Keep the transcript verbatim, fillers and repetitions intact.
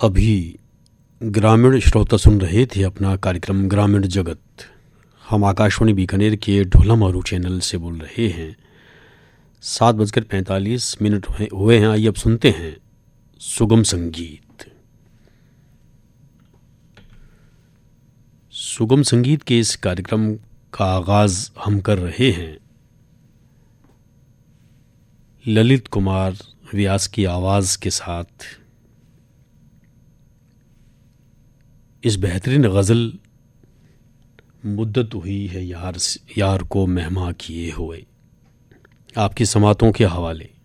अभी ग्रामीण श्रोता सुन रहे थे अपना कार्यक्रम ग्रामीण जगत। हम आकाशवाणी बीकानेर के ढोला मारू चैनल से बोल रहे हैं। सात बजकर पैंतालीस मिनट हुए हैं। आइए अब सुनते हैं सुगम संगीत। सुगम संगीत के इस कार्यक्रम का आगाज हम कर रहे हैं ललित कुमार व्यास की आवाज़ के साथ। इस बेहतरीन गज़ल मुद्दत हुई है यार यार को मेहमा किए हुए, आपकी समातों के हवाले।